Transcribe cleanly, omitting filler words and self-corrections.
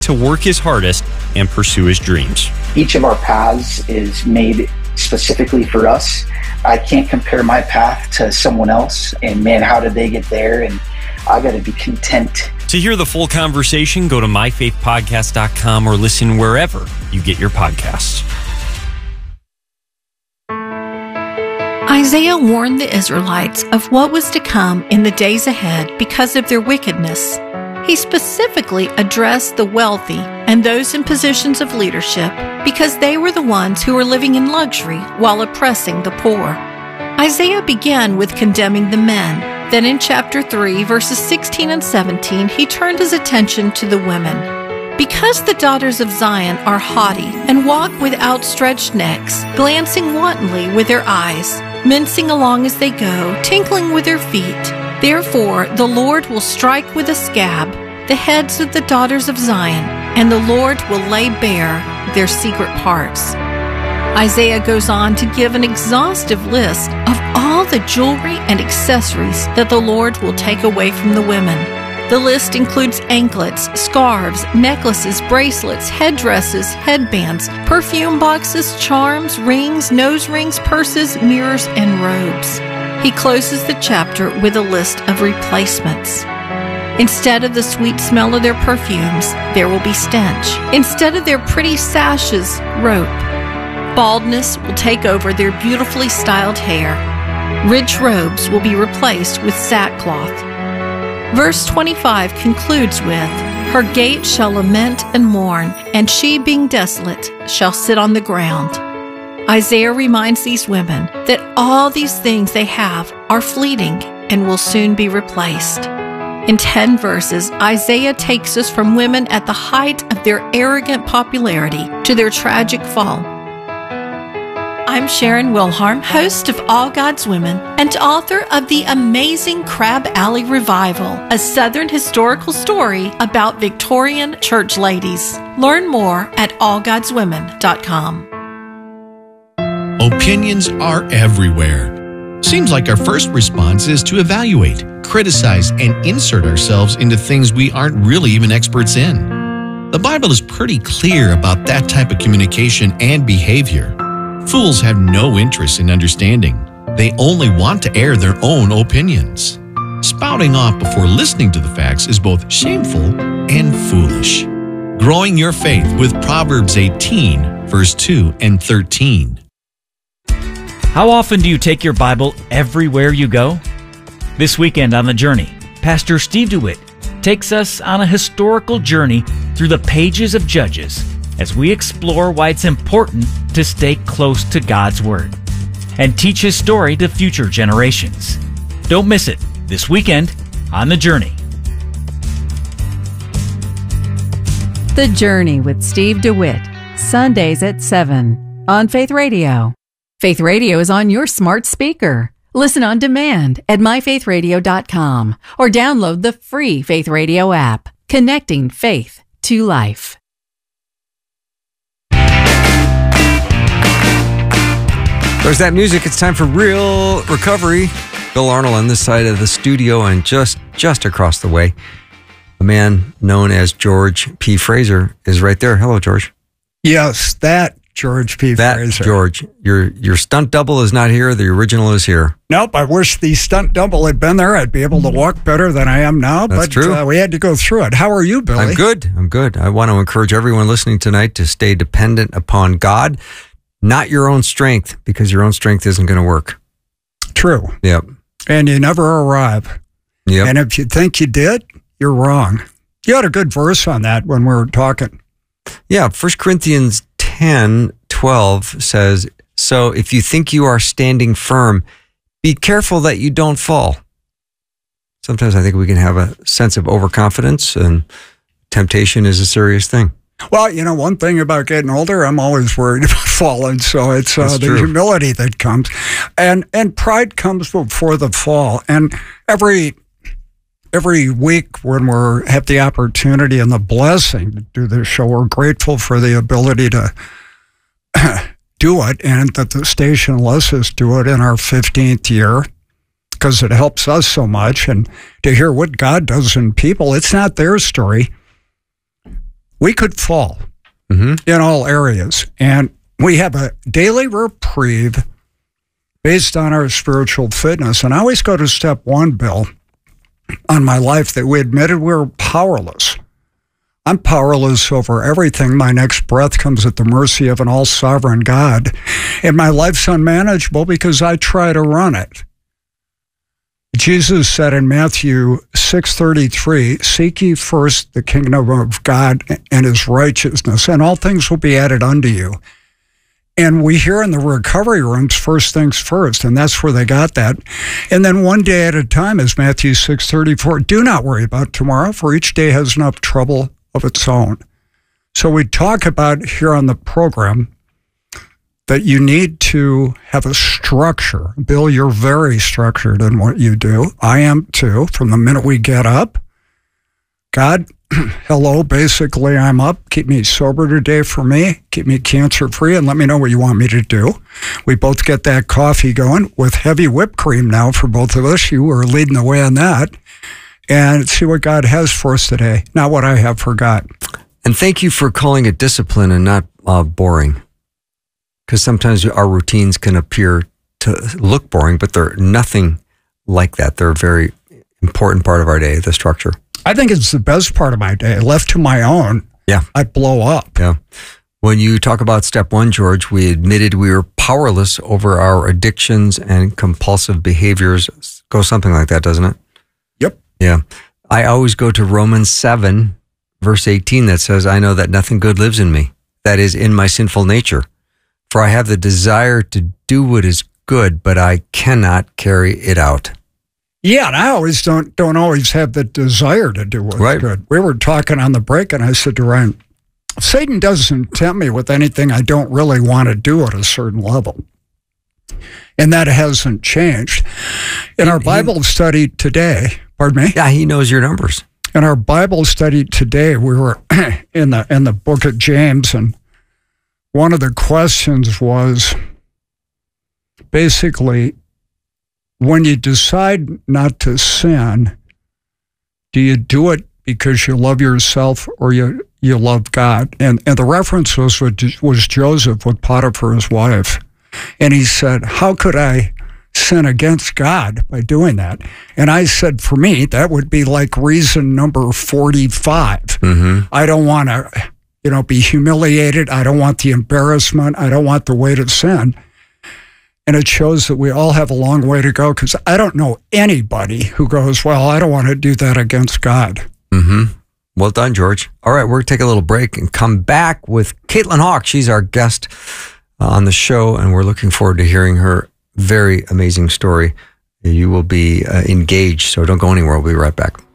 to work his hardest and pursue his dreams. Each of our paths is made specifically for us. I can't compare my path to someone else, and man, how did they get there? And I got to be content. To hear the full conversation, go to myfaithpodcast.com or listen wherever you get your podcasts. Isaiah warned the Israelites of what was to come in the days ahead because of their wickedness. He specifically addressed the wealthy and those in positions of leadership because they were the ones who were living in luxury while oppressing the poor. Isaiah began with condemning the men. Then in chapter 3, verses 16 and 17, he turned his attention to the women. Because the daughters of Zion are haughty and walk with outstretched necks, glancing wantonly with their eyes, mincing along as they go, tinkling with their feet, therefore the Lord will strike with a scab the heads of the daughters of Zion, and the Lord will lay bare their secret parts. Isaiah goes on to give an exhaustive list of all the jewelry and accessories that the Lord will take away from the women. The list includes anklets, scarves, necklaces, bracelets, headdresses, headbands, perfume boxes, charms, rings, nose rings, purses, mirrors, and robes. He closes the chapter with a list of replacements. Instead of the sweet smell of their perfumes, there will be stench. Instead of their pretty sashes, rope. Baldness will take over their beautifully styled hair. Rich robes will be replaced with sackcloth. Verse 25 concludes with, "Her gates shall lament and mourn, and she, being desolate, shall sit on the ground." Isaiah reminds these women that all these things they have are fleeting and will soon be replaced. In 10 verses, Isaiah takes us from women at the height of their arrogant popularity to their tragic fall. I'm Sharon Wilharm, host of All God's Women and author of the amazing Crab Alley Revival, a Southern historical story about Victorian church ladies. Learn more at allgodswomen.com. Opinions are everywhere. Seems like our first response is to evaluate, criticize, and insert ourselves into things we aren't really even experts in. The Bible is pretty clear about that type of communication and behavior. Fools have no interest in understanding. They only want to air their own opinions. Spouting off before listening to the facts is both shameful and foolish. Growing your faith with Proverbs 18, verse 2 and 13. How often do you take your Bible everywhere you go? This weekend on The Journey, Pastor Steve DeWitt takes us on a historical journey through the pages of Judges as we explore why it's important to stay close to God's Word and teach His story to future generations. Don't miss it this weekend on The Journey. The Journey with Steve DeWitt, Sundays at 7 on Faith Radio. Faith Radio is on your smart speaker. Listen on demand at myfaithradio.com or download the free Faith Radio app, connecting faith to life. There's that music. It's time for Real Recovery. Bill Arnold on this side of the studio, and just across the way, a man known as George P. Fraser is right there. Hello, George. Yes, that George P. Fraser. George, your stunt double is not here. The original is here. Nope, I wish the stunt double had been there. I'd be able to walk better than I am now. That's true. We had to go through it. How are you, Billy? I'm good. I want to encourage everyone listening tonight to stay dependent upon God, not your own strength, because your own strength isn't going to work. True. Yep. And you never arrive. Yep. And if you think you did, you're wrong. You had a good verse on that when we were talking. Yeah, 1 Corinthians 10:12 says, "So if you think you are standing firm, be careful that you don't fall." Sometimes I think we can have a sense of overconfidence, and temptation is a serious thing. Well, you know, one thing about getting older, I'm always worried about falling. So it's the humility that comes. And pride comes before the fall. And every week when we have the opportunity and the blessing to do this show, we're grateful for the ability to do it, and that the station lets us do it in our 15th year, because it helps us so much. And to hear what God does in people, it's not their story. we could fall in all areas. And we have a daily reprieve based on our spiritual fitness. And I always go to step 1, Bill, on my life, that we admitted we were powerless. I'm powerless over everything. My next breath comes at the mercy of an all-sovereign God. And my life's unmanageable because I try to run it. Jesus said in Matthew 6:33, "Seek ye first the kingdom of God and his righteousness, and all things will be added unto you." And we hear in the recovery rooms, first things first, and that's where they got that. And then one day at a time, is Matthew 6:34, "Do not worry about tomorrow, for each day has enough trouble of its own." So we talk about here on the program that you need to have a structure. Bill, you're very structured in what you do. I am too. From the minute we get up, God, hello, basically I'm up. Keep me sober today for me. Keep me cancer-free and let me know what you want me to do. We both get that coffee going with heavy whipped cream now for both of us. You are leading the way on that. And see what God has for us today, not what I have for God. And thank you for calling it discipline and not boring. Because sometimes our routines can appear to look boring, but they're nothing like that. They're a very important part of our day, the structure. I think it's the best part of my day. Left to my own, I blow up. Yeah. When you talk about step 1, George, we admitted we were powerless over our addictions and compulsive behaviors. Goes something like that, doesn't it? Yep. Yeah. I always go to Romans 7, verse 18, that says, "I know that nothing good lives in me, that is in my sinful nature. For I have the desire to do what is good, but I cannot carry it out." Yeah, and I always don't always have the desire to do what's good. We were talking on the break, and I said to Ryan, Satan doesn't tempt me with anything I don't really want to do at a certain level. And that hasn't changed. In our Bible study today, pardon me? Yeah, he knows your numbers. In our Bible study today, we were in the book of James, and one of the questions was basically, when you decide not to sin, do you do it because you love yourself or you love God? And the reference was Joseph with Potiphar's wife. And he said, how could I sin against God by doing that? And I said, for me, that would be like reason number 45. I don't want to be humiliated. I don't want the embarrassment. I don't want the weight of sin. And it shows that we all have a long way to go, because I don't know anybody who goes, well, I don't want to do that against God. Well done, George. All right, we're going to take a little break and come back with Caitlin Hawk. She's our guest on the show, and we're looking forward to hearing her very amazing story. You will be engaged, so don't go anywhere. We'll be right back.